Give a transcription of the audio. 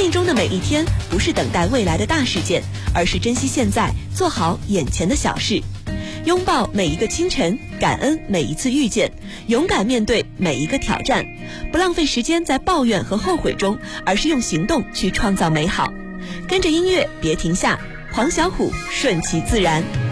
命中的每一天不是等待未来的大事件，而是珍惜现在，做好眼前的小事。拥抱每一个清晨，感恩每一次遇见，勇敢面对每一个挑战，不浪费时间在抱怨和后悔中，而是用行动去创造美好。跟着音乐别停下，黄小琥，顺其自然。